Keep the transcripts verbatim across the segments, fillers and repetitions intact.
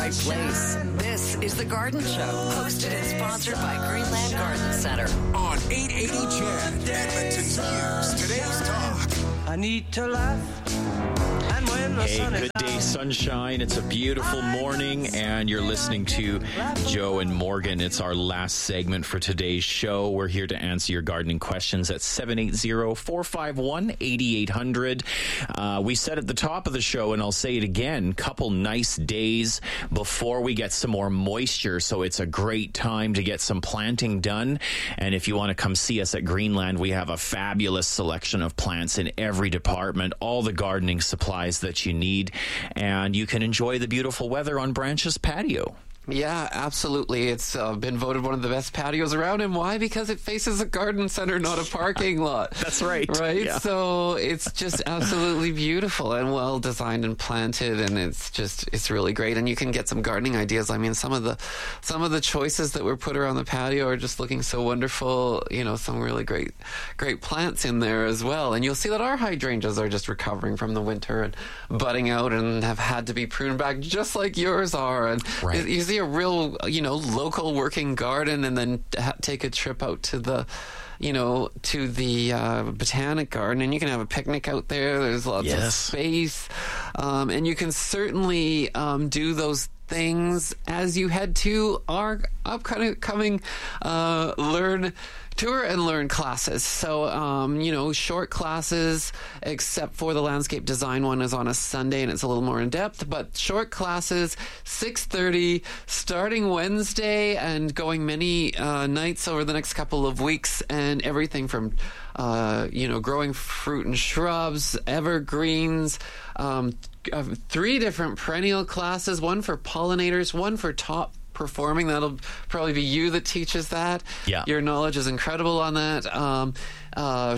Right place. This is The Garden Show, hosted and sponsored by Greenland Garden Center. On eight eighty C H E D, Edmonton's News, Today's Talk. I need to laugh. And when the Hey, sun is good day, sunshine. It's a beautiful morning, and you're listening to Joe and Morgan. It's our last segment for today's show. We're here to answer your gardening questions at seven eight zero, four five one, eight eight zero zero. Uh, we said at the top of the show, and I'll say it again, couple nice days before we get some more moisture, so it's a great time to get some planting done. And if you want to come see us at Greenland, we have a fabulous selection of plants in every department, all the gardening supplies that you need, and you can enjoy the beautiful weather on Branch's patio. Yeah, absolutely. It's uh, been voted one of the best patios around. And why? Because it faces a garden center, not a parking lot. That's right. Right? Yeah. So it's just absolutely beautiful and well designed and planted, and it's just, it's really great. And you can get some gardening ideas. I mean, some of the, some of the choices that were put around the patio are just looking so wonderful. You know, some really great, great plants in there as well. And you'll see that our hydrangeas are just recovering from the winter and budding out and have had to be pruned back just like yours are. And right. you see a real, you know, local working garden, and then ha- take a trip out to the, you know, to the uh, botanic garden, and you can have a picnic out there. There's lots yes. of space, um, and you can certainly um, do those things as you head to our upcoming uh, learn tour and learn classes. So, um, you know, short classes, except for the landscape design one is on a Sunday and it's a little more in depth, but short classes, six thirty, starting Wednesday and going many uh, nights over the next couple of weeks, and everything from, uh, you know, growing fruit and shrubs, evergreens, um, uh, three different perennial classes, one for pollinators, one for top performing. That'll probably be you that teaches that. Yeah. Your knowledge is incredible on that. Um, uh,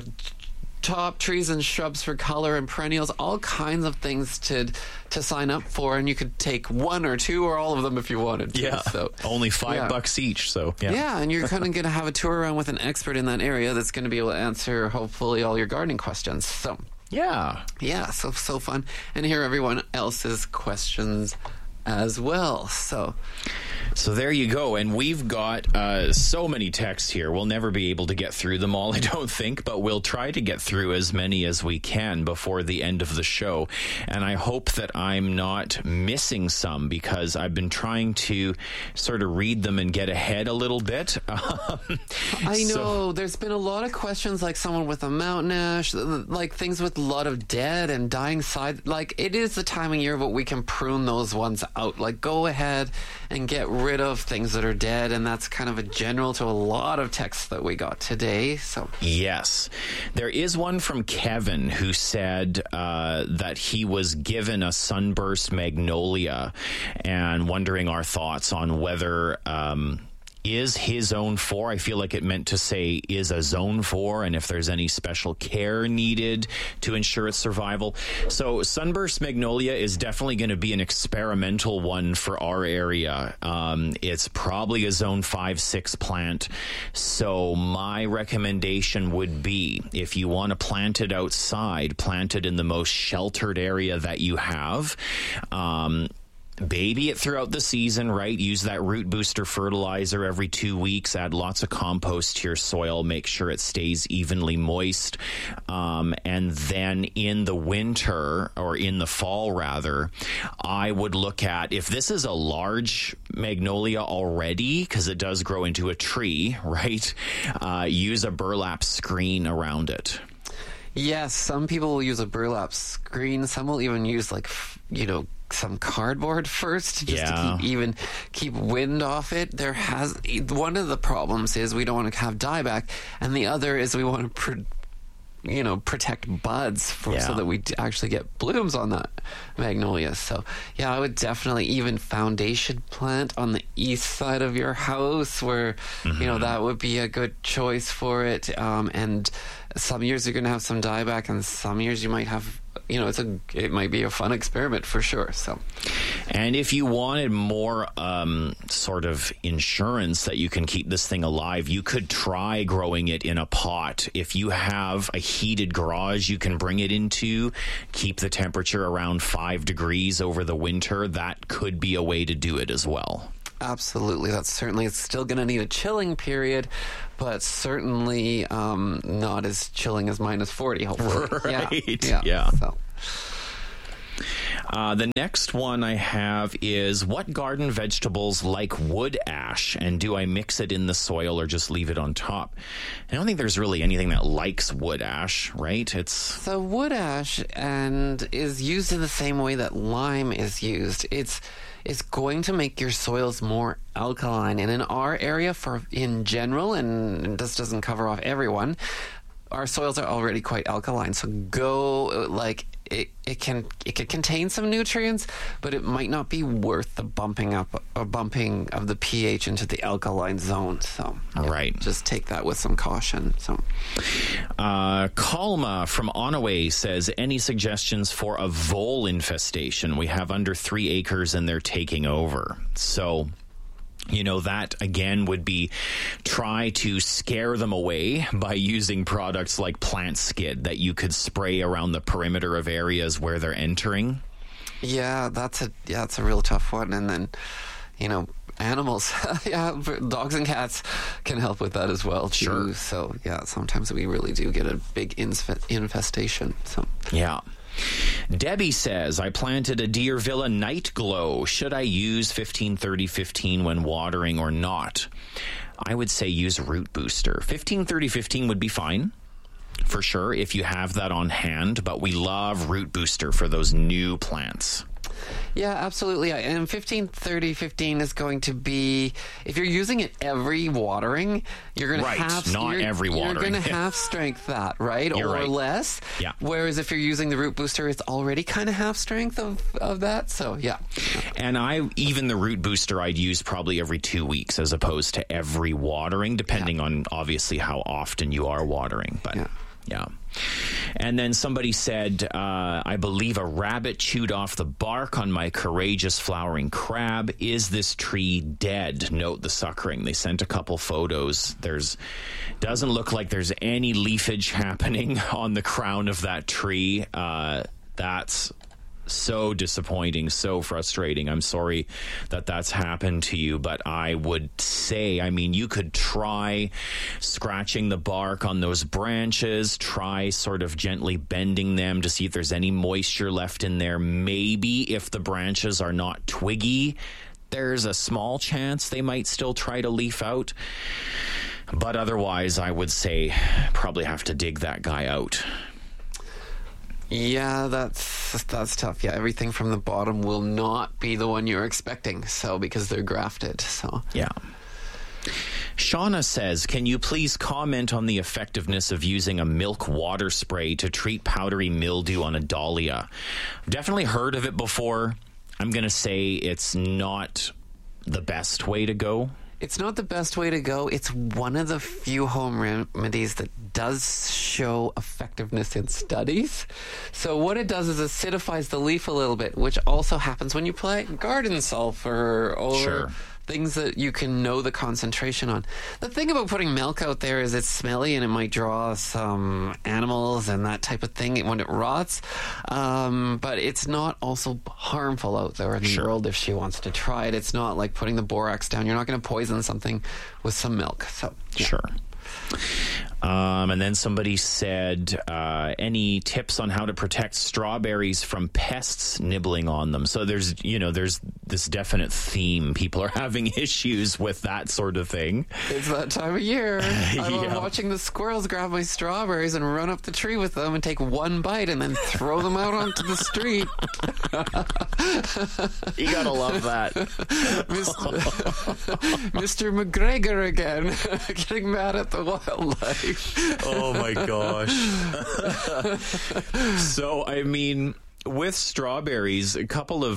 top trees and shrubs for color and perennials, all kinds of things to to sign up for, and you could take one or two or all of them if you wanted to. Yeah, so only five yeah. bucks each. So yeah, yeah and you're kind of going to have a tour around with an expert in that area that's going to be able to answer hopefully all your gardening questions. So yeah, yeah, so so fun, and hear everyone else's questions as well. So So there you go. And we've got uh, so many texts here. We'll never be able to get through them all, I don't think, but we'll try to get through as many as we can before the end of the show. And I hope that I'm not missing some, because I've been trying to sort of read them and get ahead a little bit. I know. So, there's been a lot of questions, like someone with a mountain ash, like things with a lot of dead and dying side. Like, it is the time of year where we can prune those ones out. Like, go ahead and get rid of things that are dead, and that's kind of a general to a lot of texts that we got today. So yes, there is one from Kevin who said uh, that he was given a sunburst magnolia, and wondering our thoughts on whether um, is his zone four. I feel like it meant to say is a zone four, and if there's any special care needed to ensure its survival. So sunburst magnolia is definitely going to be an experimental one for our area. Um, it's probably a zone five, six plant. So my recommendation would be, if you want to plant it outside, plant it in the most sheltered area that you have. Um, Baby it throughout the season, right? Use that root booster fertilizer every two weeks. Add lots of compost to your soil. Make sure it stays evenly moist. Um, and then in the winter, or in the fall rather, I would look at, if this is a large magnolia already, because it does grow into a tree, right? Uh, use a burlap screen around it. yes, some people will use a burlap screen. Some will even use, like, you know, some cardboard first, just yeah. to keep even keep wind off it. There has one of the problems is we don't want to have dieback, and the other is we want to pro- you know protect buds for, yeah. so that we actually get blooms on that magnolia. So yeah, I would definitely even foundation plant on the east side of your house, where mm-hmm. you know that would be a good choice for it. Um, and some years you're going to have some dieback, and some years you might have, you know, it's a it might be a fun experiment for sure. So, and if you wanted more um, sort of insurance that you can keep this thing alive, you could try growing it in a pot. If you have a heated garage you can bring it into, keep the temperature around five degrees over the winter, that could be a way to do it as well. Absolutely. That's certainly, it's still going to need a chilling period, but certainly um, not as chilling as minus forty, hopefully. Right. Yeah. yeah. yeah. So. Uh, the next one I have is, what garden vegetables like wood ash, and do I mix it in the soil or just leave it on top? I don't think there's really anything that likes wood ash, right? It's So wood ash and is used in the same way that lime is used. It's it's going to make your soils more alkaline, and in our area, for in general, and this doesn't cover off everyone, our soils are already quite alkaline. So go like it, it can it can contain some nutrients, but it might not be worth the bumping up or bumping of the pH into the alkaline zone. So yeah, right, just take that with some caution. So uh, Kalma from Onaway says, any suggestions for a vole infestation? We have under three acres and they're taking over. So, you know, that again would be try to scare them away by using products like Plant Skid that you could spray around the perimeter of areas where they're entering. Yeah, that's a yeah, that's a real tough one. And then, you know, animals, yeah, dogs and cats can help with that as well too. Sure. So yeah, sometimes we really do get a big inf- infestation. So yeah. Debbie says, I planted a Deer Villa Night Glow. Should I use fifteen thirty fifteen when watering or not? I would say use Root Booster. fifteen thirty fifteen would be fine, for sure, if you have that on hand, but we love Root Booster for those new plants. Yeah, absolutely. And fifteen thirty fifteen is going to be, if you're using it every watering, you're going right, to have not every watering. You're going to have strength that, right? You're or right. less. Yeah. Whereas if you're using the Root Booster, it's already kind of half strength of, of that. So, yeah. And I, even the Root Booster, I'd use probably every two weeks as opposed to every watering, depending yeah. on obviously how often you are watering. But yeah. yeah. And then somebody said, uh, I believe a rabbit chewed off the bark on my courageous flowering crab. Is this tree dead? Note the suckering. They sent a couple photos. There's doesn't look like there's any leafage happening on the crown of that tree. Uh, that's so disappointing, so frustrating. I'm sorry that that's happened to you, but I would say, I mean, you could try scratching the bark on those branches, try sort of gently bending them to see if there's any moisture left in there. Maybe if the branches are not twiggy, there's a small chance they might still try to leaf out. But otherwise, I would say probably have to dig that guy out. Yeah, that's that's tough. Yeah, everything from the bottom will not be the one you're expecting, so because they're grafted. So yeah. Shauna says, can you please comment on the effectiveness of using a milk water spray to treat powdery mildew on a dahlia? I've definitely heard of it before. I'm going to say it's not the best way to go. It's not the best way to go. It's one of the few home remedies that does show effectiveness in studies. So what it does is acidifies the leaf a little bit, which also happens when you apply garden sulfur or sure. things that you can know the concentration on. The thing about putting milk out there is it's smelly and it might draw some animals and that type of thing when it rots. Um, but it's not also harmful out there in the sure. world if she wants to try it. It's not like putting the borax down. You're not going to poison something with some milk. So yeah. Sure. Um, and then somebody said, uh, any tips on how to protect strawberries from pests nibbling on them? So there's, you know, there's this definite theme. People are having issues with that sort of thing. It's that time of year. I love yeah. watching the squirrels grab my strawberries and run up the tree with them and take one bite and then throw them out onto the street. You gotta love that. Mister Mister McGregor again, getting mad at the wildlife. Oh my gosh. So, I mean, with strawberries, a couple of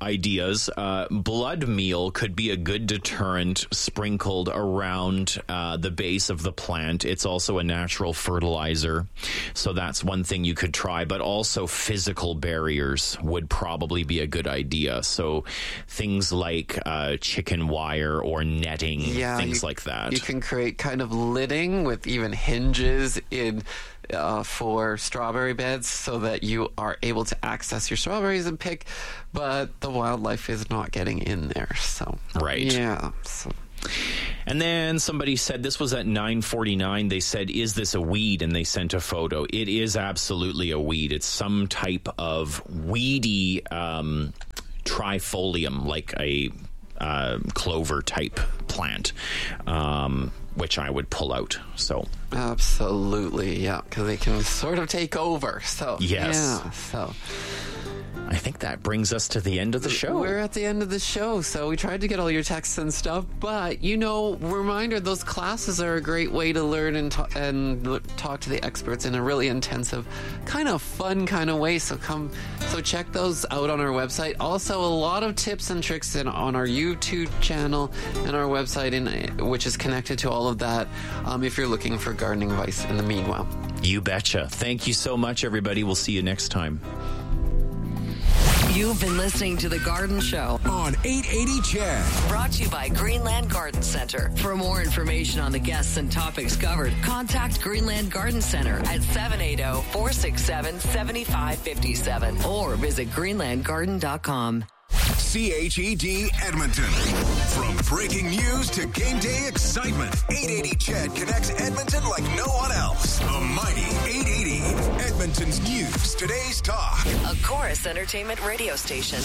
ideas. Uh, blood meal could be a good deterrent sprinkled around uh, the base of the plant. It's also a natural fertilizer, so that's one thing you could try. But also physical barriers would probably be a good idea. So things like uh, chicken wire or netting, yeah, things you, like that. You can create kind of lidding with even hinges in uh, for strawberry beds so that you are able to access your strawberries and pick, but the wildlife is not getting in there. So right, yeah. So. And then somebody said, this was at nine forty-nine, they said, is this a weed? And they sent a photo. It is absolutely a weed. It's some type of weedy um, trifolium, like a uh, clover type plant, um, which I would pull out. So absolutely, yeah, because they can sort of take over. So yes, yeah, so. I think that brings us to the end of the show. We're at the end of the show, so we tried to get all your texts and stuff, but, you know, reminder, those classes are a great way to learn and, ta- and l- talk to the experts in a really intensive, kind of fun kind of way, so come, so check those out on our website. Also, a lot of tips and tricks in, on our YouTube channel and our website, in, which is connected to all of that, um, if you're looking for gardening advice in the meanwhile. You betcha. Thank you so much, everybody. We'll see you next time. You've been listening to The Garden Show on eight eighty C H E D. Brought to you by Greenland Garden Center. For more information on the guests and topics covered, contact Greenland Garden Center at seven eight zero, four six seven, seven five five seven or visit greenland garden dot com. C H E D Edmonton. From breaking news to game day excitement, eight eighty C H E D connects Edmonton like no one else. The mighty eight eighty. Edmonton's news, today's talk. A Chorus Entertainment radio station.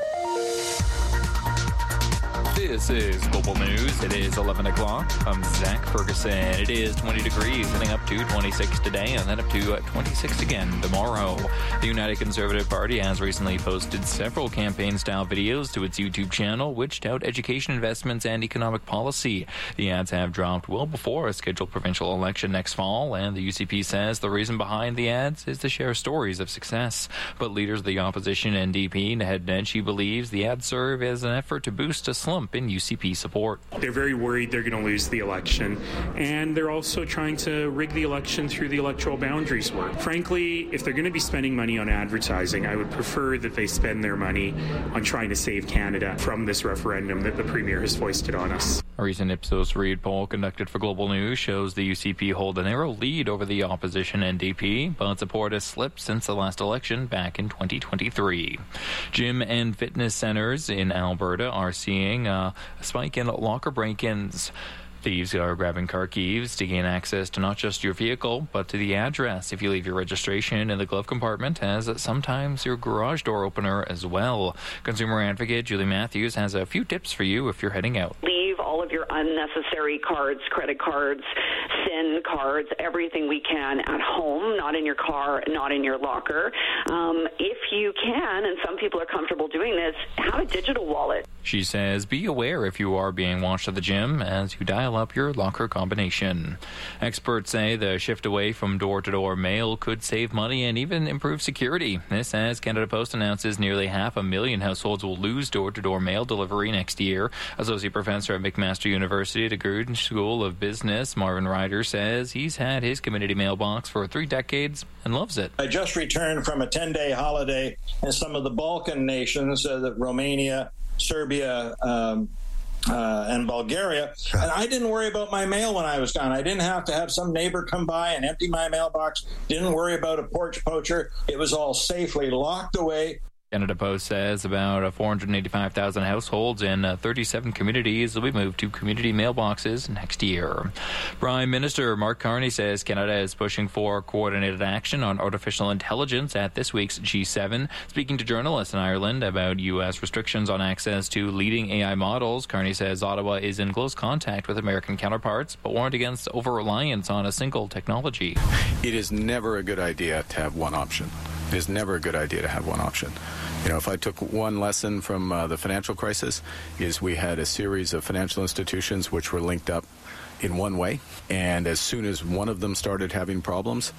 This is Global News. It is eleven o'clock. I'm Zach Ferguson. It is twenty degrees, heading up to twenty-six today, and then up to twenty-six again tomorrow. The United Conservative Party has recently posted several campaign-style videos to its YouTube channel, which tout education investments and economic policy. The ads have dropped well before a scheduled provincial election next fall, and the U C P says the reason behind the ads is to share stories of success. But leaders of the opposition, N D P, Naheed Nenshi, believes the ads serve as an effort to boost a slump in U C P support. They're very worried they're going to lose the election, and they're also trying to rig the election through the electoral boundaries work. Frankly, if they're going to be spending money on advertising, I would prefer that they spend their money on trying to save Canada from this referendum that the Premier has foisted on us. A recent Ipsos Reid poll conducted for Global News shows the U C P hold a narrow lead over the opposition N D P, but support has slipped since the last election back in twenty twenty-three. Gym and fitness centers in Alberta are seeing a spike in locker break-ins. Thieves are grabbing car keys to gain access to not just your vehicle, but to the address if you leave your registration in the glove compartment, as sometimes your garage door opener as well. Consumer advocate Julie Matthews has a few tips for you if you're heading out. Leave all of your unnecessary cards, credit cards, S I N cards, everything we can at home, not in your car, not in your locker. Um, if you can, and some people are comfortable doing this, have a digital wallet. She says, be aware if you are being watched at the gym as you dial up your locker combination. Experts say the shift away from door-to-door mail could save money and even improve security. This as Canada Post announces nearly half a million households will lose door-to-door mail delivery next year. Associate Professor at McMaster University at the Gruden School of Business, Marvin Ryder, says he's had his community mailbox for three decades and loves it. I just returned from a ten-day holiday in some of the Balkan nations, uh, the Romania, Serbia, um, uh, and Bulgaria, and I didn't worry about my mail when I was gone. I didn't have to have some neighbor come by and empty my mailbox. Didn't worry about a porch poacher. It was all safely locked away. Canada Post says about four hundred eighty-five thousand households in thirty-seven communities will be moved to community mailboxes next year. Prime Minister Mark Carney says Canada is pushing for coordinated action on artificial intelligence at this week's G seven. Speaking to journalists in Ireland about U S restrictions on access to leading A I models, Carney says Ottawa is in close contact with American counterparts, but warned against over-reliance on a single technology. It is never a good idea to have one option. It is never a good idea to have one option. You know, if I took one lesson from uh, the financial crisis, is we had a series of financial institutions which were linked up in one way, and as soon as one of them started having problems,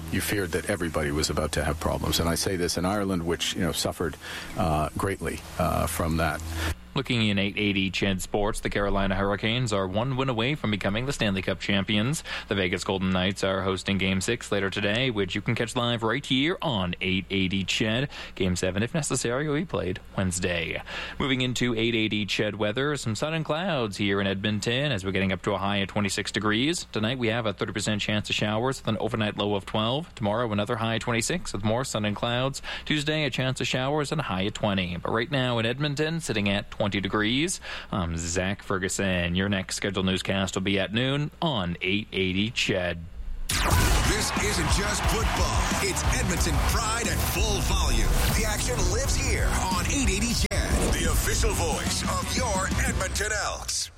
you feared that everybody was about to have problems. And I say this in Ireland, which, you know, suffered uh, greatly uh, from that. Looking in eight eighty C H E D Sports, the Carolina Hurricanes are one win away from becoming the Stanley Cup champions. The Vegas Golden Knights are hosting Game six later today, which you can catch live right here on eight eighty C H E D. Game seven, if necessary, will be played Wednesday. Moving into eight eighty C H E D weather, some sun and clouds here in Edmonton as we're getting up to a high of twenty-six degrees. Tonight we have a thirty percent chance of showers with an overnight low of twelve. Tomorrow another high of twenty-six with more sun and clouds. Tuesday a chance of showers and a high of twenty. But right now in Edmonton, sitting at twenty degrees. I'm Zach Ferguson. Your next scheduled newscast will be at noon on eight eighty C H E D. This isn't just football. It's Edmonton pride at full volume. The action lives here on eight eighty C H E D, the official voice of your Edmonton Elks.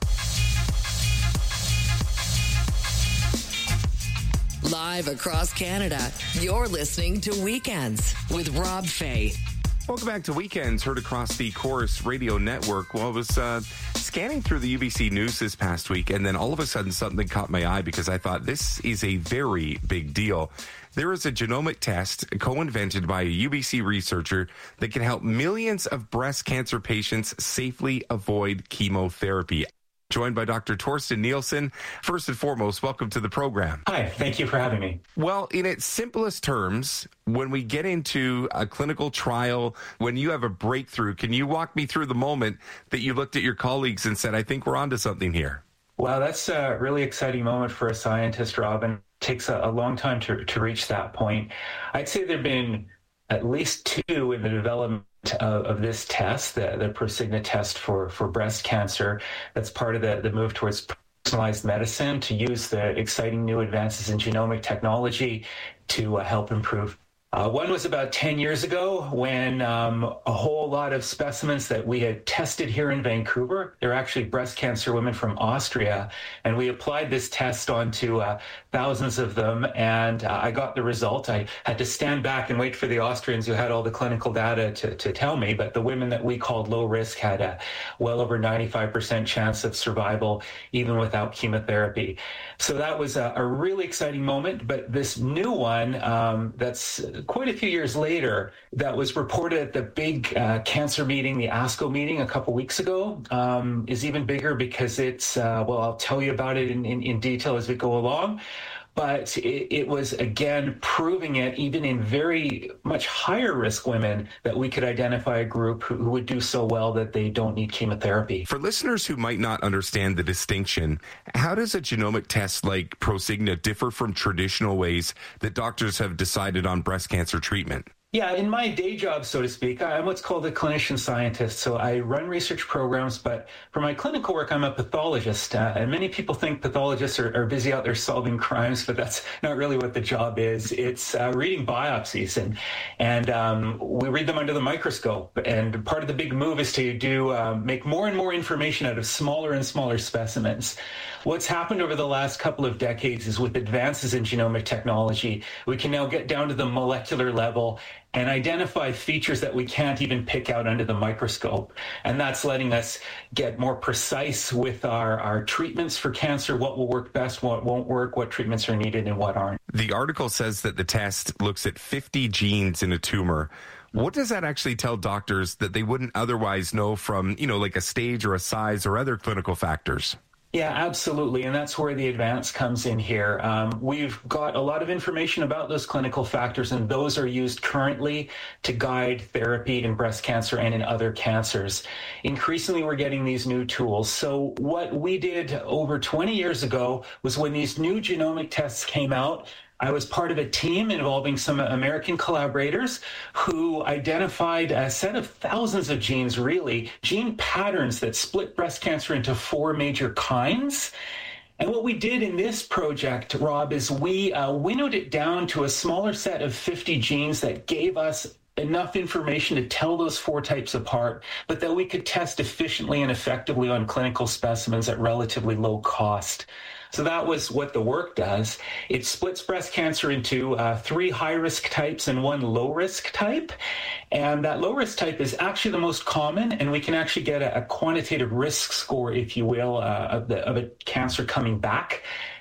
Live across Canada, you're listening to Weekends with Rob Fay. Welcome back to Weekends, heard across the Chorus Radio Network. Well, I was uh, scanning through the U B C News this past week, and then all of a sudden something caught my eye because I thought this is a very big deal. There is a genomic test co-invented by a U B C researcher that can help millions of breast cancer patients safely avoid chemotherapy. Joined by Doctor Torsten Nielsen. First and foremost, welcome to the program. Hi, thank you for having me. Well, in its simplest terms, when we get into a clinical trial, when you have a breakthrough, can you walk me through the moment that you looked at your colleagues and said, I think we're onto something here? Well, that's a really exciting moment for a scientist, Robin. It takes a, a long time to, to reach that point. I'd say there have been at least two in the development Of, of this test, the, the Prosigna test for, for breast cancer. That's part of the, the move towards personalized medicine, to use the exciting new advances in genomic technology to uh, help improve. Uh, one was about ten years ago when um, a whole lot of specimens that we had tested here in Vancouver, they're actually breast cancer women from Austria, and we applied this test onto uh, thousands of them, and uh, I got the result. I had to stand back and wait for the Austrians who had all the clinical data to, to tell me, but the women that we called low risk had a well over ninety-five percent chance of survival even without chemotherapy. So that was a, a really exciting moment, but this new one um, that's quite a few years later, that was reported at the big uh, cancer meeting, the ASCO meeting a couple weeks ago, um, is even bigger because it's, uh, well, I'll tell you about it in, in, in detail as we go along. But it, it was, again, proving it even in very much higher risk women that we could identify a group who, who would do so well that they don't need chemotherapy. For listeners who might not understand the distinction, how does a genomic test like Prosigna differ from traditional ways that doctors have decided on breast cancer treatment? Yeah, in my day job, so to speak, I'm what's called a clinician scientist. So I run research programs, but for my clinical work, I'm a pathologist. Uh, and many people think pathologists are, are busy out there solving crimes, but that's not really what the job is. It's uh, reading biopsies, and and um, we read them under the microscope. And part of the big move is to do uh, make more and more information out of smaller and smaller specimens. What's happened over the last couple of decades is with advances in genomic technology, we can now get down to the molecular level and identify features that we can't even pick out under the microscope. And that's letting us get more precise with our, our treatments for cancer, what will work best, what won't work, what treatments are needed and what aren't. The article says that the test looks at fifty genes in a tumor. What does that actually tell doctors that they wouldn't otherwise know from, you know, like a stage or a size or other clinical factors? Yeah, absolutely. And that's where the advance comes in here. Um, we've got a lot of information about those clinical factors, and those are used currently to guide therapy in breast cancer and in other cancers. Increasingly, we're getting these new tools. So what we did over twenty years ago was when these new genomic tests came out, I was part of a team involving some American collaborators who identified a set of thousands of genes, really, gene patterns that split breast cancer into four major kinds. And what we did in this project, Rob, is we uh, winnowed it down to a smaller set of fifty genes that gave us enough information to tell those four types apart, but that we could test efficiently and effectively on clinical specimens at relatively low cost. So that was what the work does. It splits breast cancer into uh, three high-risk types and one low-risk type. And that low-risk type is actually the most common, and we can actually get a, a quantitative risk score, if you will, uh, of, the, of a cancer coming back.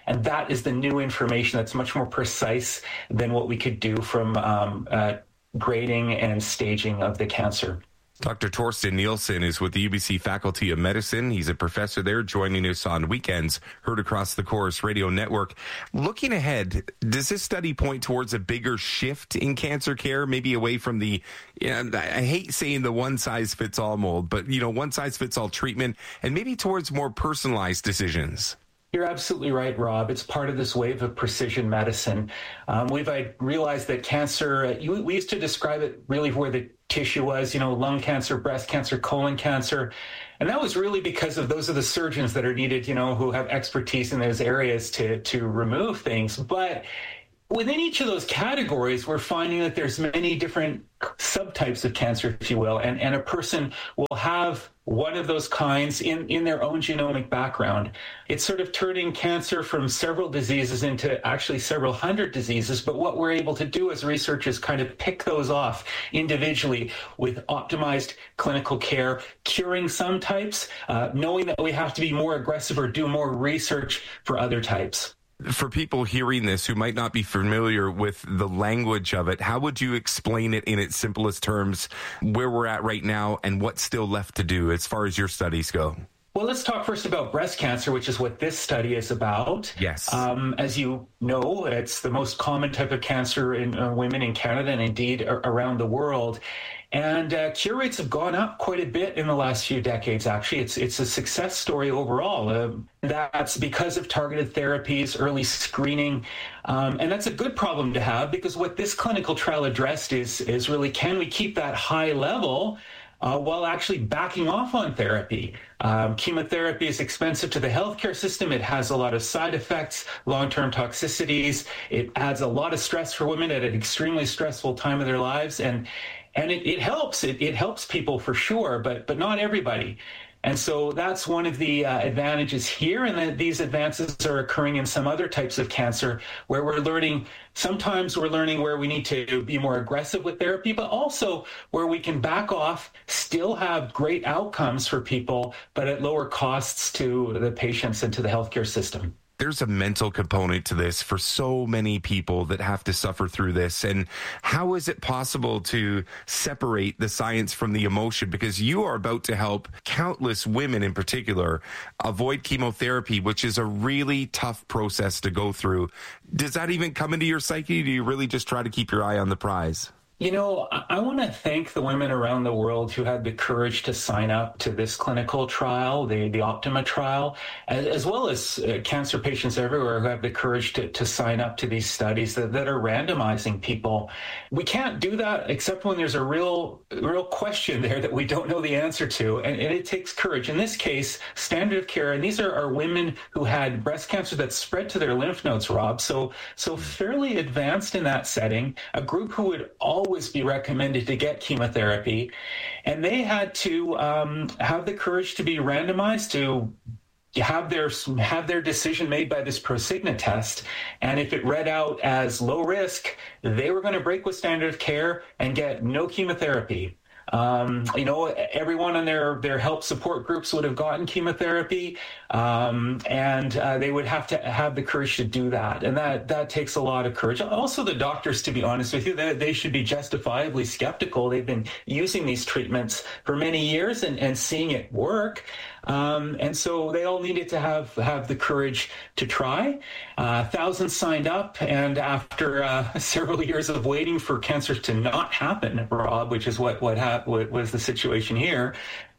And that is the new information that's much more precise than what we could do from um, uh, grading and staging of the cancer. Doctor Torsten Nielsen is with the U B C Faculty of Medicine. He's a professor there, joining us on weekends, heard across the Chorus Radio Network. Looking ahead, does this study point towards a bigger shift in cancer care, maybe away from the, you know, I hate saying the one-size-fits-all mold, but, you know, one-size-fits-all treatment, and maybe towards more personalized decisions? You're absolutely right, Rob. It's part of this wave of precision medicine. Um, we've I realized that cancer, uh, you, we used to describe it really where the tissue was, you know, lung cancer, breast cancer, colon cancer. And that was really because of those are the surgeons that are needed, you know, who have expertise in those areas to, to remove things. But within each of those categories, we're finding that there's many different subtypes of cancer, if you will, and, and a person will have one of those kinds in, in their own genomic background. It's sort of turning cancer from several diseases into actually several hundred diseases, but what we're able to do as researchers kind of pick those off individually with optimized clinical care, curing some types, uh, knowing that we have to be more aggressive or do more research for other types. For people hearing this who might not be familiar with the language of it, how would you explain it in its simplest terms, where we're at right now and what's still left to do as far as your studies go? Well, let's talk first about breast cancer, which is what this study is about. Yes. Um, as you know, it's the most common type of cancer in uh, women in Canada and indeed a- around the world. And uh, cure rates have gone up quite a bit in the last few decades, actually. It's it's a success story overall. Uh, that's because of targeted therapies, early screening. Um, and that's a good problem to have, because what this clinical trial addressed is, is really, can we keep that high level Uh, while actually backing off on therapy? Um, chemotherapy is expensive to the healthcare system. It has a lot of side effects, long-term toxicities. It adds a lot of stress for women at an extremely stressful time of their lives. And and it, it helps. It, it helps people for sure, but but not everybody. And so that's one of the uh, advantages here, and that these advances are occurring in some other types of cancer where we're learning, sometimes we're learning where we need to be more aggressive with therapy, but also where we can back off, still have great outcomes for people, but at lower costs to the patients and to the healthcare system. There's a mental component to this for so many people that have to suffer through this. And how is it possible to separate the science from the emotion? Because you are about to help countless women in particular avoid chemotherapy, which is a really tough process to go through. Does that even come into your psyche? Do you really just try to keep your eye on the prize? You know, I want to thank the women around the world who had the courage to sign up to this clinical trial, the, the Optima trial, as, as well as uh, cancer patients everywhere who have the courage to, to sign up to these studies that, that are randomizing people. We can't do that except when there's a real, real question there that we don't know the answer to, and, and it takes courage. In this case, standard of care, and these are, are women who had breast cancer that spread to their lymph nodes, Rob, so, so fairly advanced in that setting, a group who would all always be recommended to get chemotherapy, and they had to um, have the courage to be randomized to have their have their decision made by this Prosigna test, and if it read out as low risk, they were going to break with standard of care and get no chemotherapy. Um, you know, everyone in their, their help support groups would have gotten chemotherapy, um, and uh, they would have to have the courage to do that. And that, that takes a lot of courage. Also, the doctors, to be honest with you, they, they should be justifiably skeptical. They've been using these treatments for many years and, and seeing it work. Um, and so they all needed to have, have the courage to try. Uh, thousands signed up, and after uh, several years of waiting for cancer to not happen, Rob, which is what what, hap- what was the situation here,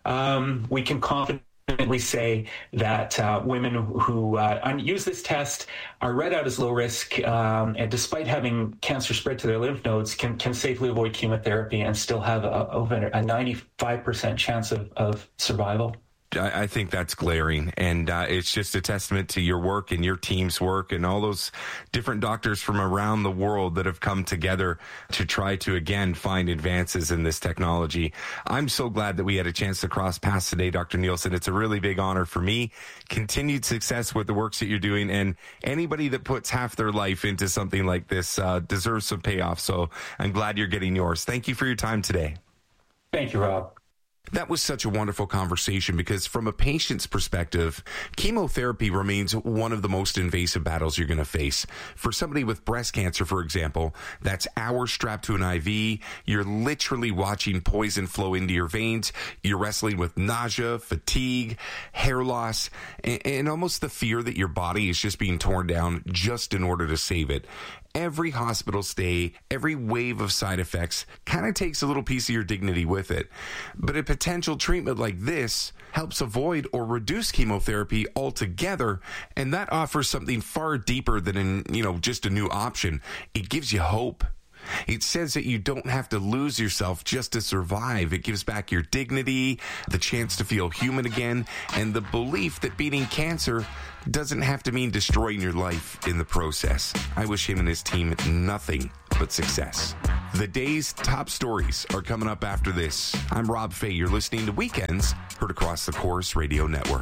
um, we can confidently say that uh, women who uh, use this test are read out as low risk, um, and despite having cancer spread to their lymph nodes, can, can safely avoid chemotherapy and still have a, over a ninety-five percent chance of, of survival. I think that's glaring, and uh, it's just a testament to your work and your team's work and all those different doctors from around the world that have come together to try to, again, find advances in this technology. I'm so glad that we had a chance to cross paths today, Doctor Nielsen. It's a really big honor for me. Continued success with the works that you're doing, and anybody that puts half their life into something like this uh, deserves some payoff, so I'm glad you're getting yours. Thank you for your time today. Thank you, Rob. That was such a wonderful conversation because from a patient's perspective, chemotherapy remains one of the most invasive battles you're going to face. For somebody with breast cancer, for example, that's hours strapped to an I V. You're literally watching poison flow into your veins. You're wrestling with nausea, fatigue, hair loss, and, and almost the fear that your body is just being torn down just in order to save it. Every hospital stay, every wave of side effects kind of takes a little piece of your dignity with it. But a potential treatment like this helps avoid or reduce chemotherapy altogether, and that offers something far deeper than, in, you know, just a new option. It gives you hope. It says that you don't have to lose yourself just to survive. It gives back your dignity, the chance to feel human again, and the belief that beating cancer doesn't have to mean destroying your life in the process. I wish him and his team nothing but success. The day's top stories are coming up after this. I'm Rob Fay. You're listening to Weekends, heard across the Chorus Radio Network.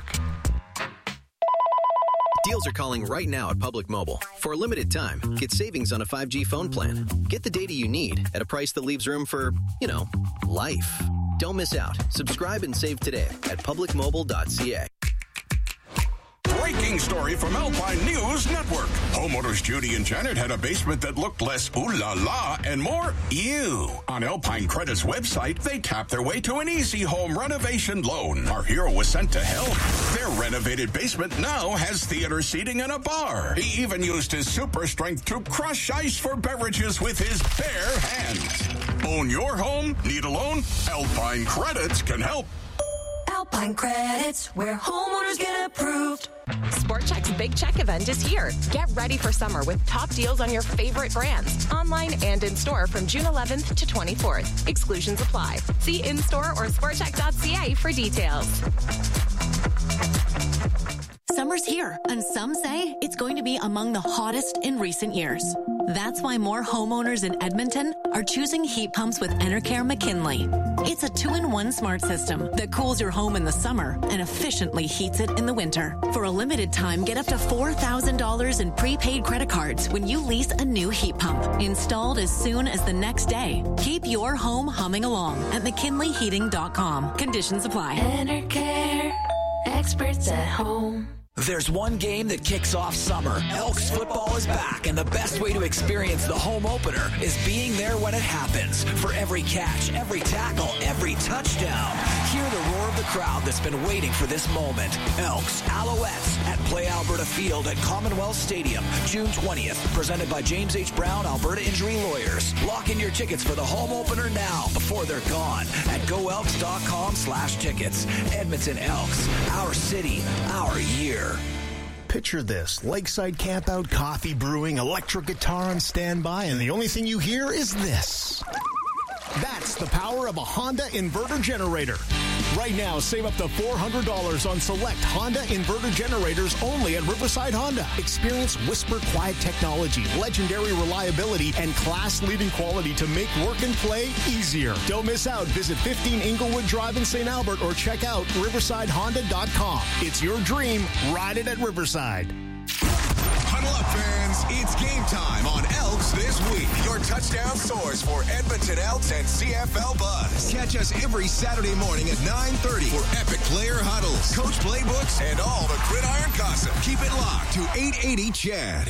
Deals are calling right now at Public Mobile. For a limited time, get savings on a five G phone plan. Get the data you need at a price that leaves room for, you know, life. Don't miss out. Subscribe and save today at public mobile dot c a. Breaking story from Alpine News Network. Homeowners Judy and Janet had a basement that looked less ooh la la and more ew. On Alpine Credit's website, they tapped their way to an easy home renovation loan. Our hero was sent to help. Their renovated basement now has theater seating and a bar. He even used his super strength to crush ice for beverages with his bare hands. Own your home? Need a loan? Alpine Credits can help. Alpine Credits, where homeowners get approved. Sport Chek's Big Check event is here. Get ready for summer with top deals on your favorite brands, online and in-store from June eleventh to twenty-fourth. Exclusions apply. See in-store or sport check dot c a for details. Summer's here, and some say it's going to be among the hottest in recent years. That's why more homeowners in Edmonton are choosing heat pumps with Enercare McKinley. It's a two-in-one smart system that cools your home in the summer and efficiently heats it in the winter. For a limited time, get up to four thousand dollars in prepaid credit cards when you lease a new heat pump, installed as soon as the next day. Keep your home humming along at mckinley heating dot com. Conditions apply. Enercare, experts at home. There's one game that kicks off summer. Elks football is back, and the best way to experience the home opener is being there when it happens. For every catch, every tackle, every touchdown, hear the roar of the crowd that's been waiting for this moment. Elks, Alouettes at Play Alberta Field at Commonwealth Stadium, June twentieth. Presented by James H. Brown, Alberta Injury Lawyers. Lock in your tickets for the home opener now before they're gone at go elks dot com slash tickets. Edmonton Elks, our city, our year. Picture this: lakeside campout, coffee brewing, electric guitar on standby, and the only thing you hear is this. That's the power of a Honda inverter generator. Right now, save up to four hundred dollars on select Honda inverter generators only at Riverside Honda. Experience whisper quiet technology, legendary reliability, and class-leading quality to make work and play easier. Don't miss out. Visit fifteen Inglewood Drive in Saint Albert or check out riverside honda dot com. It's your dream. Ride it at Riverside. Huddle up, fans. It's game time on Elks This Week. Your touchdown source for Edmonton Elks and C F L Buzz. Catch us every Saturday morning at nine thirty for epic player huddles, coach playbooks, and all the gridiron gossip. Keep it locked to eight eighty Chad.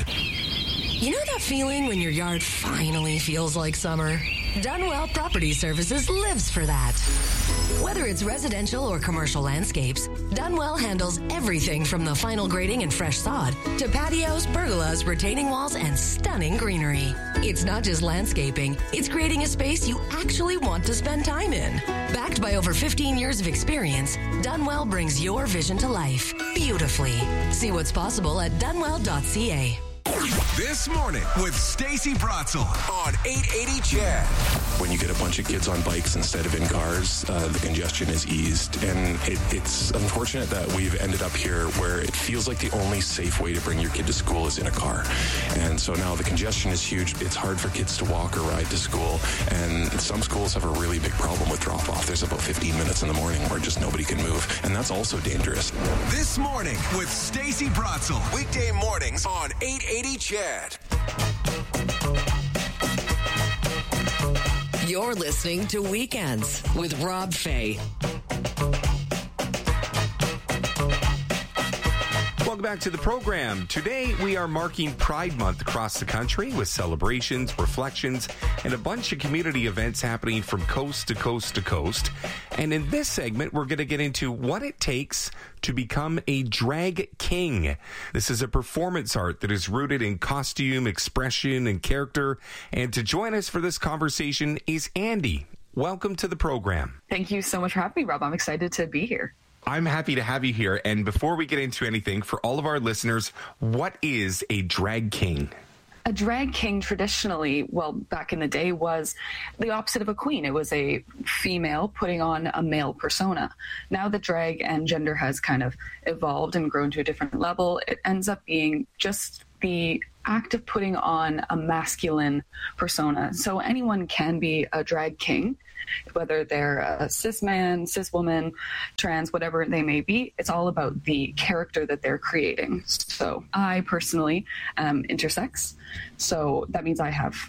You know that feeling when your yard finally feels like summer? Dunwell Property Services lives for that. Whether it's residential or commercial landscapes, Dunwell handles everything from the final grading and fresh sod to patios, pergolas, retaining walls, and stunning greenery. It's not just landscaping, it's creating a space you actually want to spend time in. Backed by over fifteen years of experience, Dunwell brings your vision to life beautifully. See what's possible at dunwell dot c a. This morning with Stacey Bratzel on eight eighty Chad. When you get a bunch of kids on bikes instead of in cars, uh, the congestion is eased. And it, it's unfortunate that we've ended up here where it feels like the only safe way to bring your kid to school is in a car. And so now the congestion is huge. It's hard for kids to walk or ride to school. And some schools have a really big problem with drop-off. There's about fifteen minutes in the morning where just nobody can move. And that's also dangerous. This morning with Stacey Bratzel. Weekday mornings on eight eighty Chad. You're listening to Weekends with Rob Fay. Welcome back to the program. Today, we are marking Pride Month across the country with celebrations, reflections, and a bunch of community events happening from coast to coast to coast. And in this segment, we're going to get into what it takes to become a drag king. This is a performance art that is rooted in costume, expression, and character. And to join us for this conversation is Andy. Welcome to the program. Thank you so much for having me, Rob. I'm excited to be here. I'm happy to have you here. And before we get into anything, for all of our listeners, what is a drag king? A drag king traditionally, well, back in the day, was the opposite of a queen. It was a female putting on a male persona. Now that drag and gender has kind of evolved and grown to a different level, it ends up being just the act of putting on a masculine persona. So anyone can be a drag king, whether they're a cis man, cis woman, trans, whatever they may be. It's all about the character that they're creating. So I personally am intersex. So that means I have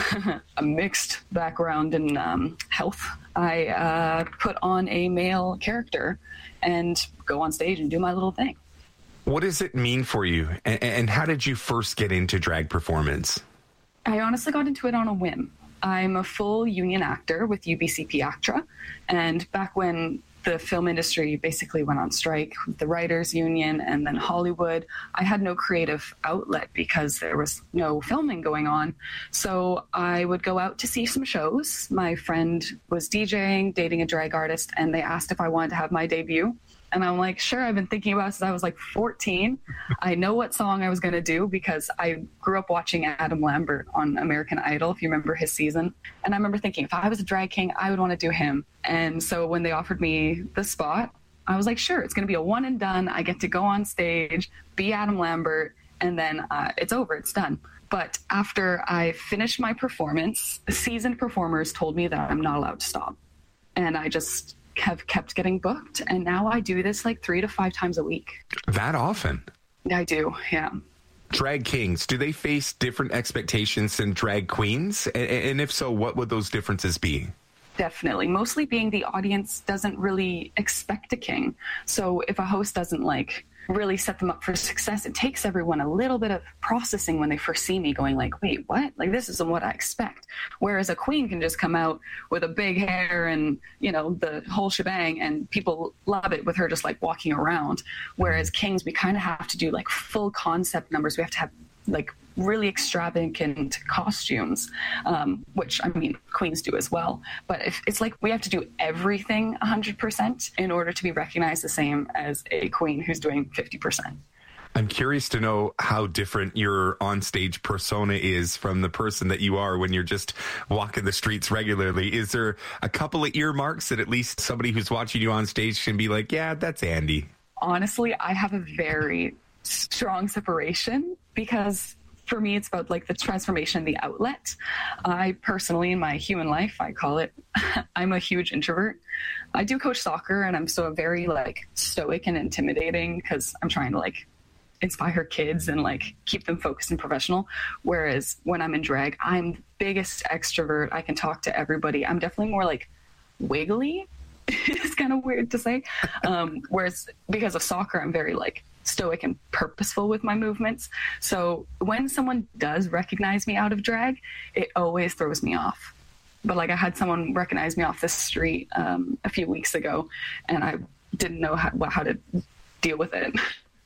a mixed background in um, health. I uh, put on a male character and go on stage and do my little thing. What does it mean for you? And, and how did you first get into drag performance? I honestly got into it on a whim. I'm a full union actor with U B C P ACTRA. And back when the film industry basically went on strike with the writers union and then Hollywood, I had no creative outlet because there was no filming going on. So I would go out to see some shows. My friend was DJing, dating a drag artist, and they asked if I wanted to have my debut. And I'm like, sure, I've been thinking about it since I was like fourteen. I know what song I was going to do because I grew up watching Adam Lambert on American Idol, if you remember his season. And I remember thinking, if I was a drag king, I would want to do him. And so when they offered me the spot, I was like, sure, it's going to be a one and done. I get to go on stage, be Adam Lambert, and then uh, it's over, it's done. But after I finished my performance, seasoned performers told me that I'm not allowed to stop. And I just have kept getting booked, and now I do this like three to five times a week. That often? I do, yeah. Drag kings, do they face different expectations than drag queens? And if so, what would those differences be? Definitely. Mostly being the audience doesn't really expect a king. So if a host doesn't like really set them up for success, it takes everyone a little bit of processing when they first see me going like, wait, what? Like, this isn't what I expect. Whereas a queen can just come out with a big hair and, you know, the whole shebang, and people love it with her just like walking around. Whereas kings, we kind of have to do like full concept numbers. We have to have like really extravagant costumes, um, which, I mean, queens do as well. But if, it's like we have to do everything one hundred percent in order to be recognized the same as a queen who's doing fifty percent. I'm curious to know how different your onstage persona is from the person that you are when you're just walking the streets regularly. Is there a couple of earmarks that at least somebody who's watching you on stage can be like, yeah, that's Andy? Honestly, I have a very strong separation because for me, it's about like the transformation, the outlet. I personally, in my human life, I call it, I'm a huge introvert. I do coach soccer, and I'm so very like stoic and intimidating because I'm trying to like inspire kids and like keep them focused and professional. Whereas when I'm in drag, I'm the biggest extrovert. I can talk to everybody. I'm definitely more like wiggly. It's kind of weird to say. Um, whereas because of soccer, I'm very like stoic and purposeful with my movements. So when someone does recognize me out of drag, it always throws me off. But like I had someone recognize me off the street um, a few weeks ago, and I didn't know how, how to deal with it.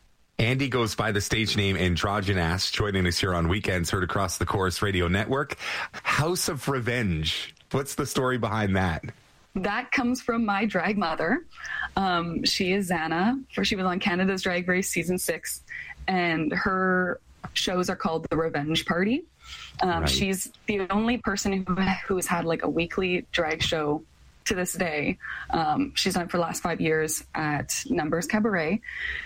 Andy goes by the stage name Androgynous, joining us here on Weekends, heard across the Chorus Radio Network. House of Revenge. What's the story behind that? That comes from my drag mother. Um, she is Xana, for she was on Canada's Drag Race season six, and her shows are called The Revenge Party. Um, right. She's the only person who, who has had like a weekly drag show to this day. Um, she's done it for the last five years at Numbers Cabaret.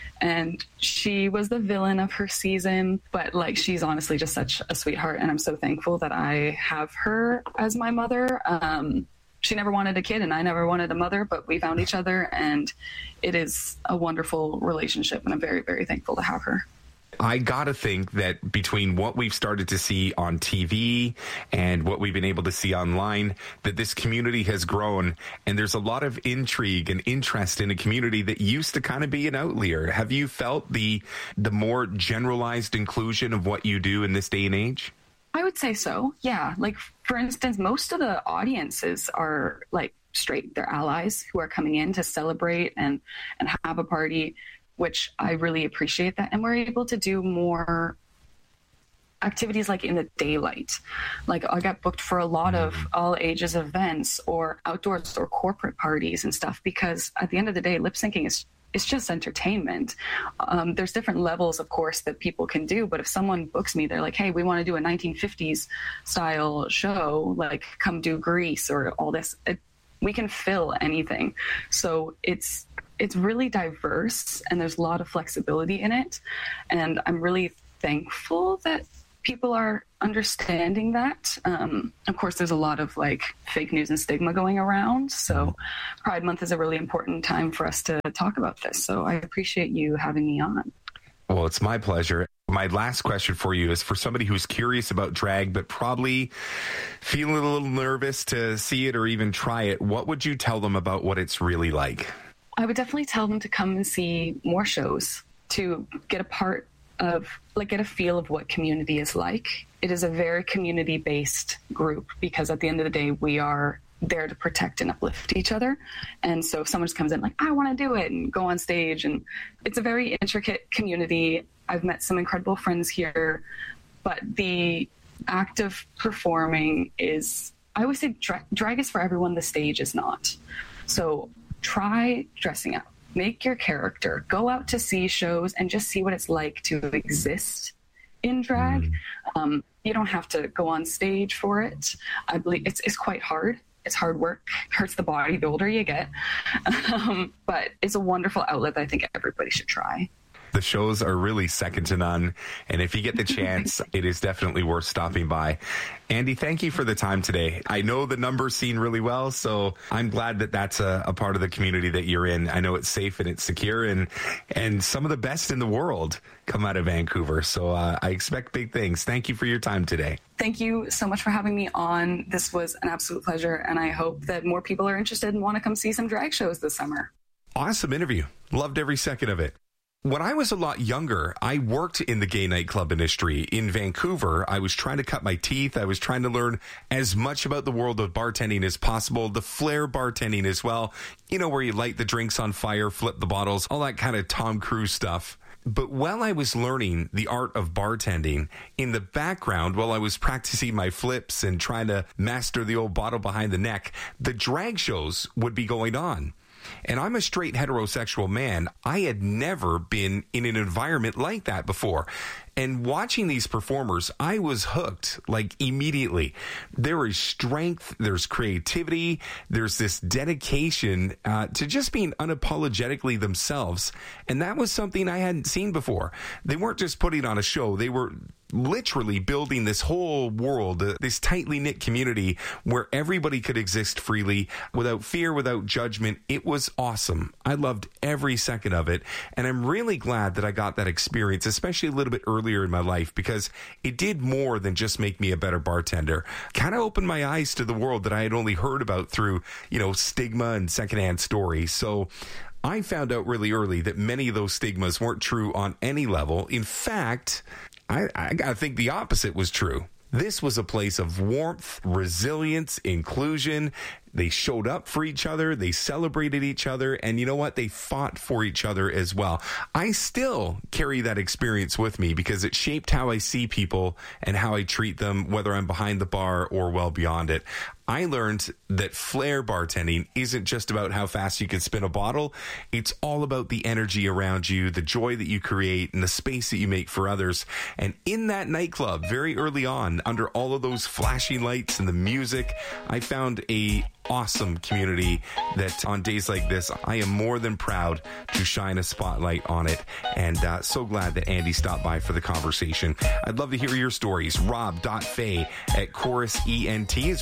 And she was the villain of her season, but like she's honestly just such a sweetheart, and I'm so thankful that I have her as my mother. Um, she never wanted a kid, and I never wanted a mother, but we found each other, and it is a wonderful relationship, and I'm very, very thankful to have her. I got to think that between what we've started to see on T V and what we've been able to see online, that this community has grown, and there's a lot of intrigue and interest in a community that used to kind of be an outlier. Have you felt the the more generalized inclusion of what you do in this day and age? I would say so, yeah. Like, for instance, most of the audiences are, like, straight. They're allies who are coming in to celebrate and, and have a party, which I really appreciate that. And we're able to do more activities like in the daylight. Like, I got booked for a lot of all ages events or outdoors or corporate parties and stuff, because at the end of the day, lip syncing is it's just entertainment. Um, there's different levels, of course, that people can do. But if someone books me, they're like, hey, we want to do a nineteen fifties style show, like come do Grease or all this. It, we can fill anything. So it's it's really diverse, and there's a lot of flexibility in it. And I'm really thankful that people are understanding that. Um, of course, there's a lot of like fake news and stigma going around. So Pride Month is a really important time for us to talk about this. So I appreciate you having me on. Well, it's my pleasure. My last question for you is for somebody who's curious about drag, but probably feeling a little nervous to see it or even try it. What would you tell them about what it's really like? I would definitely tell them to come and see more shows, to get a part of, like, get a feel of what community is like. It is a very community-based group, because at the end of the day, we are there to protect and uplift each other. And so if someone just comes in like, I want to do it, and go on stage, and it's a very intricate community. I've met some incredible friends here, but the act of performing is, I always say dra- drag is for everyone, the stage is not. So try dressing up. Make your character. Go out to see shows and just see what it's like to exist in drag. Um, you don't have to go on stage for it. I believe it's it's quite hard. It's hard work. Hurts the body the older you get. Um, but it's a wonderful outlet that I think everybody should try. The shows are really second to none. And if you get the chance, it is definitely worth stopping by. Andy, thank you for the time today. I know the numbers scene really well, so I'm glad that that's a, a part of the community that you're in. I know it's safe and it's secure, and and some of the best in the world come out of Vancouver. So uh, I expect big things. Thank you for your time today. Thank you so much for having me on. This was an absolute pleasure, and I hope that more people are interested and want to come see some drag shows this summer. Awesome interview. Loved every second of it. When I was a lot younger, I worked in the gay nightclub industry in Vancouver. I was trying to cut my teeth. I was trying to learn as much about the world of bartending as possible, the flair bartending as well. You know, where you light the drinks on fire, flip the bottles, all that kind of Tom Cruise stuff. But while I was learning the art of bartending, in the background, while I was practicing my flips and trying to master the old bottle behind the neck, the drag shows would be going on. And I'm a straight heterosexual man. I had never been in an environment like that before. And watching these performers, I was hooked, like, immediately. There is strength, there's creativity, there's this dedication uh, to just being unapologetically themselves. And that was something I hadn't seen before. They weren't just putting on a show. They were literally building this whole world, uh, this tightly knit community where everybody could exist freely, without fear, without judgment. It was awesome. I loved every second of it. And I'm really glad that I got that experience, especially a little bit earlier in my life, because it did more than just make me a better bartender. Kind of opened my eyes to the world that I had only heard about through, you know, stigma and secondhand stories. So I found out really early that many of those stigmas weren't true on any level. In fact, I, I gotta think the opposite was true. This was a place of warmth, resilience, inclusion. They showed up for each other. They celebrated each other. And you know what? They fought for each other as well. I still carry that experience with me because it shaped how I see people and how I treat them, whether I'm behind the bar or well beyond it. I learned that flair bartending isn't just about how fast you can spin a bottle. It's all about the energy around you, the joy that you create, and the space that you make for others. And in that nightclub, very early on, under all of those flashing lights and the music, I found a awesome community that on days like this, I am more than proud to shine a spotlight on it. And uh, so glad that Andy stopped by for the conversation. I'd love to hear your stories. rob dot fay at chorus ent is where you can always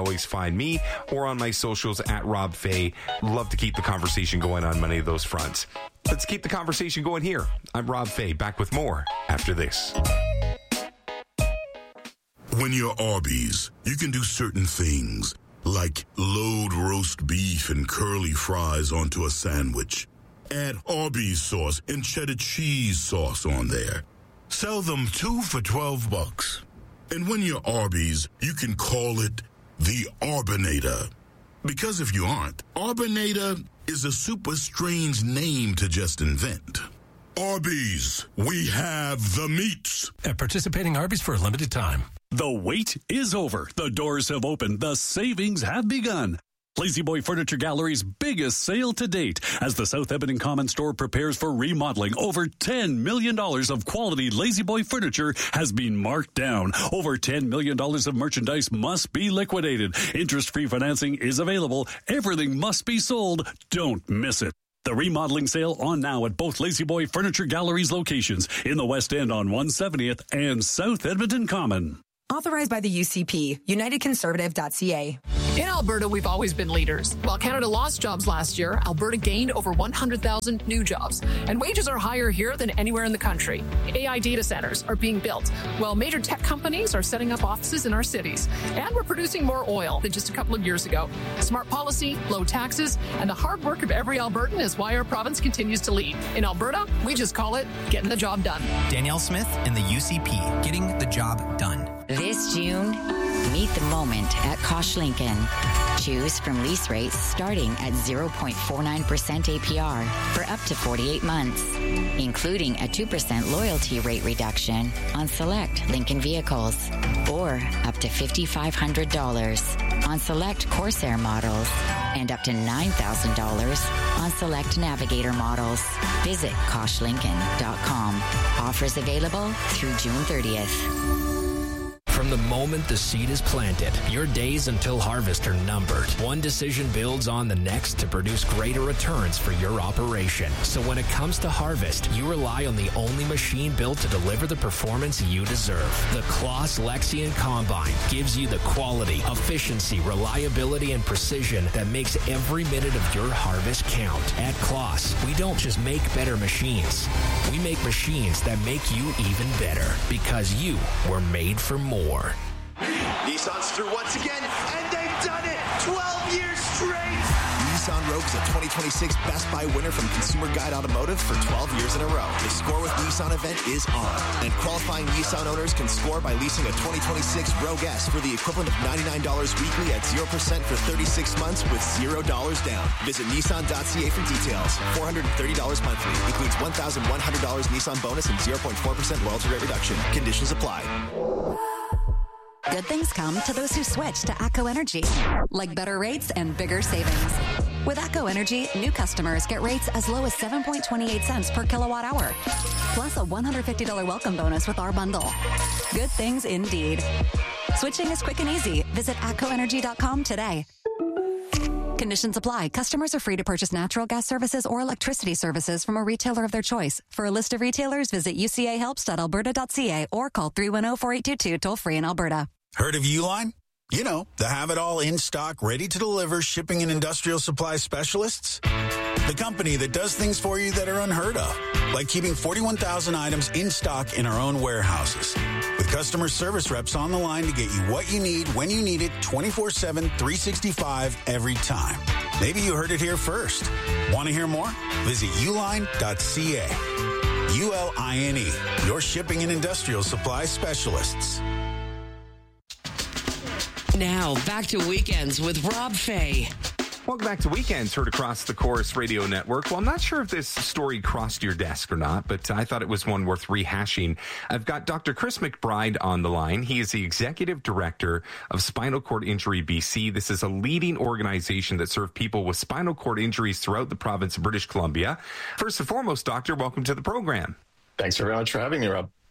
always find me or on my socials at Rob Fay. Love to keep the conversation going on many of those fronts. Let's keep the conversation going here. I'm Rob Fay, back with more after this. When you're Arby's, you can do certain things, like load roast beef and curly fries onto a sandwich. Add Arby's sauce and cheddar cheese sauce on there. Sell them two for twelve bucks. And when you're Arby's, you can call it the Arbinator. Because if you aren't, Arbinator is a super strange name to just invent. Arby's, we have the meats. At participating Arby's for a limited time. The wait is over. The doors have opened. The savings have begun. La-Z-Boy Furniture Gallery's biggest sale to date as the South Edmonton Common Store prepares for remodeling. Over ten million dollars of quality La-Z-Boy furniture has been marked down. Over ten million dollars of merchandise must be liquidated. Interest-free financing is available. Everything must be sold. Don't miss it. The remodeling sale on now at both La-Z-Boy Furniture Gallery's locations in the West End on one seventieth and South Edmonton Common. Authorized by the U C P, united conservative dot c a. In Alberta, we've always been leaders. While Canada lost jobs last year, Alberta gained over one hundred thousand new jobs. And wages are higher here than anywhere in the country. A I data centers are being built, while major tech companies are setting up offices in our cities. And we're producing more oil than just a couple of years ago. Smart policy, low taxes, and the hard work of every Albertan is why our province continues to lead. In Alberta, we just call it getting the job done. Danielle Smith and the U C P, getting the job done. This June, meet the moment at Kosh Lincoln. Choose from lease rates starting at zero point four nine percent A P R for up to forty-eight months, including a two percent loyalty rate reduction on select Lincoln vehicles, or up to five thousand five hundred dollars on select Corsair models, and up to nine thousand dollars on select Navigator models. Visit kosh lincoln dot com. Offers available through June thirtieth. From the moment the seed is planted, your days until harvest are numbered. One decision builds on the next to produce greater returns for your operation. So when it comes to harvest, you rely on the only machine built to deliver the performance you deserve. The Claas Lexion Combine gives you the quality, efficiency, reliability, and precision that makes every minute of your harvest count. At Claas, we don't just make better machines. We make machines that make you even better, because you were made for more. Nissan's through once again, and they've done it! twelve years straight! Nissan Rogue is a twenty twenty-six Best Buy winner from Consumer Guide Automotive for twelve years in a row. The Score with Nissan event is on, and qualifying Nissan owners can score by leasing a twenty twenty-six Rogue S for the equivalent of ninety-nine dollars weekly at zero percent for thirty-six months with zero dollars down. Visit nissan dot c a for details. four hundred thirty dollars monthly. Includes one thousand one hundred dollars Nissan bonus and zero point four percent loyalty rate reduction. Conditions apply. Good things come to those who switch to ATCO Energy, like better rates and bigger savings. With ATCO Energy, new customers get rates as low as seven point two eight cents per kilowatt hour, plus a one hundred fifty dollars welcome bonus with our bundle. Good things indeed. Switching is quick and easy. Visit atco energy dot com today. Conditions apply. Customers are free to purchase natural gas services or electricity services from a retailer of their choice. For a list of retailers, visit u c a helps dot alberta dot c a or call three one zero, four eight two two toll free in Alberta. Heard of Uline? You know, the have-it-all in-stock, ready-to-deliver shipping and industrial supply specialists. The company that does things for you that are unheard of, like keeping forty-one thousand items in stock in our own warehouses. With customer service reps on the line to get you what you need, when you need it, twenty-four seven, three sixty-five, every time. Maybe you heard it here first. Want to hear more? Visit uline dot c a. U L I N E, your shipping and industrial supply specialists. Now, back to Weekends with Rob Fay. Welcome back to Weekends, heard across the Chorus Radio Network. Well, I'm not sure if this story crossed your desk or not, but I thought it was one worth rehashing. I've got Doctor Chris McBride on the line. He is the Executive Director of Spinal Cord Injury B C. This is a leading organization that serves people with spinal cord injuries throughout the province of British Columbia. First and foremost, Doctor, welcome to the program. Thanks very much for having me, Rob.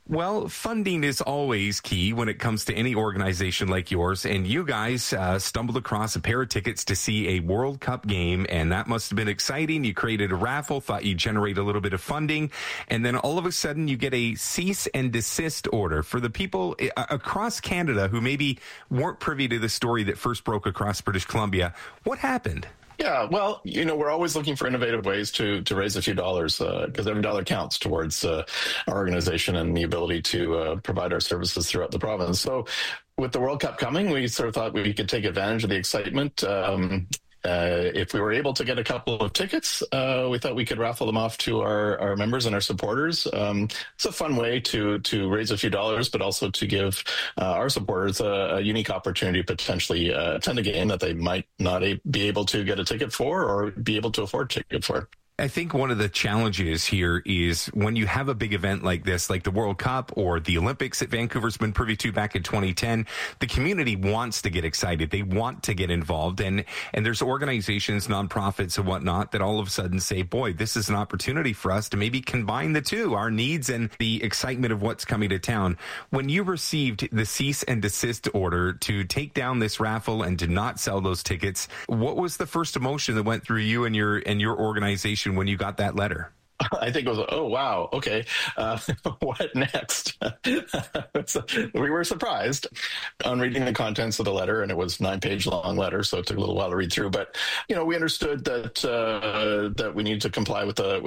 Well, funding is always key when it comes to any organization like yours. And you guys uh, stumbled across a pair of tickets to see a World Cup game, and that must have been exciting. You created a raffle, thought you'd generate a little bit of funding, and then all of a sudden you get a cease and desist order. For the people across Canada who maybe weren't privy to the story that first broke across British Columbia, what happened? Yeah, well, you know, we're always looking for innovative ways to to raise a few dollars because uh, every dollar counts towards uh, our organization and the ability to uh, provide our services throughout the province. So with the World Cup coming, we sort of thought we could take advantage of the excitement. Um, Uh, if we were able to get a couple of tickets, uh, we thought we could raffle them off to our, our members and our supporters. Um, it's a fun way to to raise a few dollars, but also to give uh, our supporters a, a unique opportunity to potentially uh, attend a game that they might not a- be able to get a ticket for or be able to afford a ticket for. I think one of the challenges here is when you have a big event like this, like the World Cup or the Olympics that Vancouver's been privy to back in twenty ten, the community wants to get excited. They want to get involved. And, and there's organizations, nonprofits and whatnot that all of a sudden say, boy, this is an opportunity for us to maybe combine the two, our needs and the excitement of what's coming to town. When you received the cease and desist order to take down this raffle and to not sell those tickets, what was the first emotion that went through you and your and your organization when you got that letter? I think it was, oh, wow, okay, uh, what next? So we were surprised on reading the contents of the letter, and it was a nine-page long letter, so it took a little while to read through. But, you know, we understood that uh, that we needed to comply with the